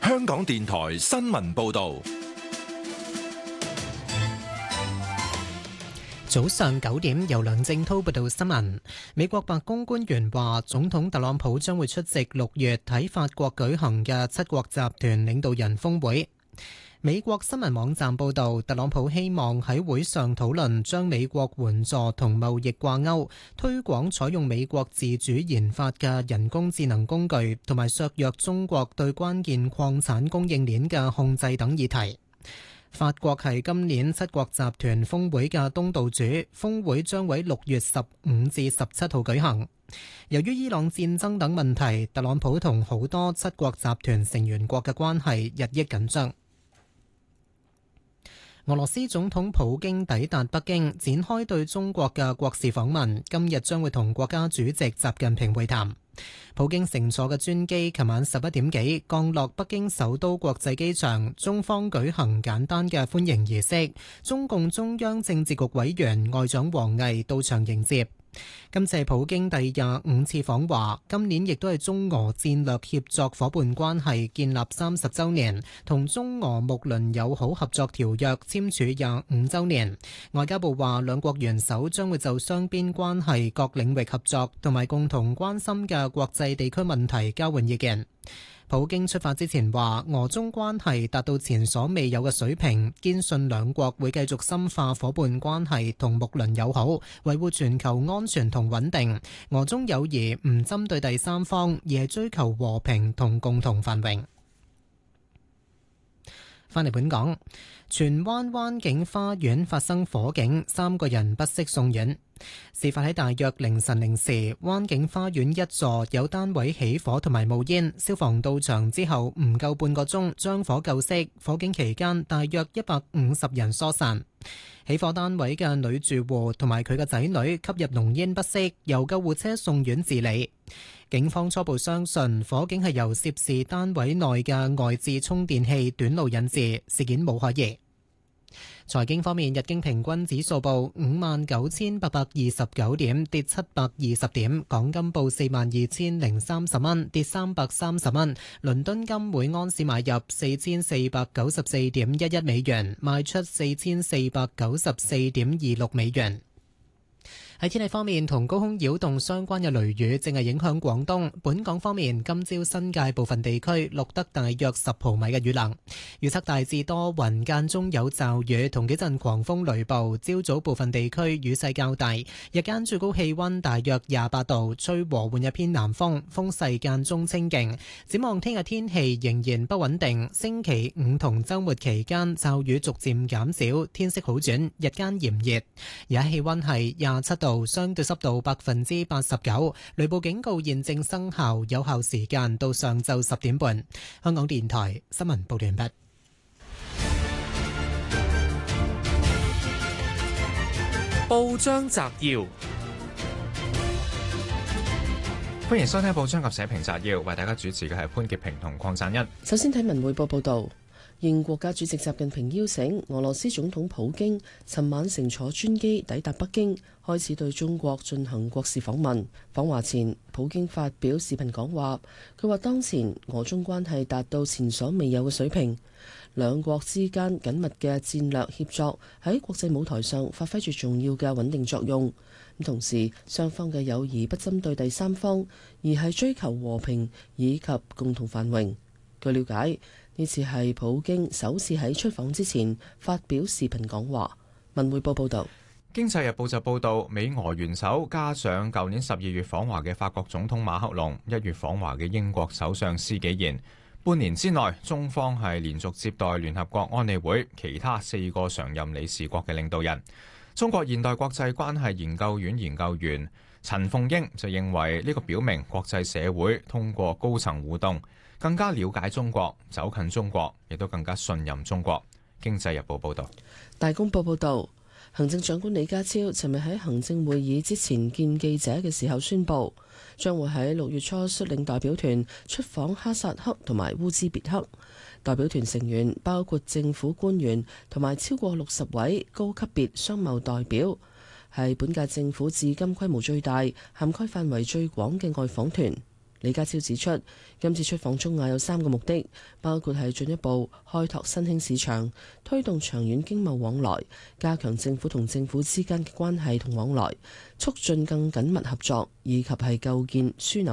香港電台新聞報道。 早上9點，由梁正滔報道新聞。美國白宮官員話，總統特朗普將會出席6月喺法國舉行嘅七國集團領導人峰會。美國新聞網站報道，特朗普希望喺會上討論將美國援助同貿易掛鈎，推廣採用美國自主研發嘅人工智能工具，同埋削弱中國對關鍵礦產供應鏈嘅控制等議題。法國係今年七國集團峰會嘅東道主，峰會將喺6月15至17號舉行。由於伊朗戰爭等問題，特朗普同好多七國集團成員國嘅關係日益緊張。俄羅斯總統普京抵達北京，展開對中國嘅國事訪問，今日將會同國家主席習近平會談。普京乘坐嘅專機琴晚11點幾降落北京首都國際機場，中方舉行簡單嘅歡迎儀式，中共中央政治局委員外長王毅到場迎接。今次係普京第25次訪華，今年亦都係中俄戰略協作夥伴關係建立30週年，同中俄睦鄰友好合作條約簽署25週年。外交部話，兩國元首將會就雙邊關係各領域合作同埋共同關心嘅國際地區問題交換意見。普京出發之前話，俄中關係達到前所未有嘅水平，堅信兩國會繼續深化夥伴關係同睦鄰友好，維護全球安全同穩定。俄中友誼唔針對第三方，而係追求和平同共同繁榮。返嚟本港，荃灣灣景花園發生火警，3個人不適送院。事發喺大約凌晨0時，灣景花園一座有單位起火同埋冒煙，消防到場之後唔夠半個鐘將火救熄。火警期間大約150人疏散。起火單位嘅女住戶同埋佢嘅仔女吸入濃煙不適，由救護車送院治理。警方初步相信火警係由涉事單位內嘅外置充電器短路引致，事件冇可疑。財經方面，日經平均指數報59,829點，跌720點；港金報42,030蚊，跌330蚊。倫敦金每盎司買入4494.11美元，賣出4494.26美元。喺天氣方面，同高空擾動相關嘅雷雨正係影響廣東。本港方面，今朝新界部分地區錄得大約10毫米嘅雨量。預測大致多雲，間中有驟雨同幾陣狂風雷暴。朝早部分地區雨勢較大，日間最高氣溫大約28度，吹和緩一偏南風，風勢間中清勁。展望聽日天氣仍然不穩定，星期五同週末期間驟雨逐漸減少，天色好轉，日間炎熱。而家氣溫係27度。相對濕度89%，雷暴警告現正生效，有效時間到上晝10點半。香港電台新聞報道完畢。 報章摘要，歡迎收聽報章及社評摘要，為大家主持嘅係潘潔平同鄺贊恩。 首先睇文匯報報道。應國家主席習近平邀請，俄羅斯總統普京尋晚乘坐專機抵達北京，開始對中國進行國事訪問。訪華前，普京發表視頻講話，佢話當前俄中關係達到前所未有嘅水平，兩國之間緊密嘅戰略協作喺國際舞台上發揮住重要嘅穩定作用。同時，雙方嘅友誼不針對第三方，而係追求和平以及共同繁榮。據了解，呢次係普京首次喺出訪之前發表視頻講話。文匯報報道。 經濟日報就報道，美俄元首加上舊年12月訪華嘅法國總統馬克龍，1月訪華嘅英國首相施紀賢，半年之內中方係連續接待聯合國安理會其他4個常任理事國嘅領導人。中國現代國際關係研究院研究員陳鳳英就認為，呢個表明國際社會通過高層互動更加了解中國，走近中國，亦都更加信任中國。經濟日報報道。 大公報報道，行政長官李家超尋日喺行政會議之前見記者嘅時候宣布，將會喺6月初率領代表團出訪哈薩克同埋烏茲別克。代表團成員包括政府官員同埋超過60位高級別商貿代表，係本屆政府至今規模最大、涵蓋範圍最廣嘅外訪團。 李家超指出，今次出訪中亞有3個目的，包括係進一步開拓新興市場、推動長遠經貿往來、加強政府同政府之間嘅關係同往來、促進更緊密合作，以及係構建樞紐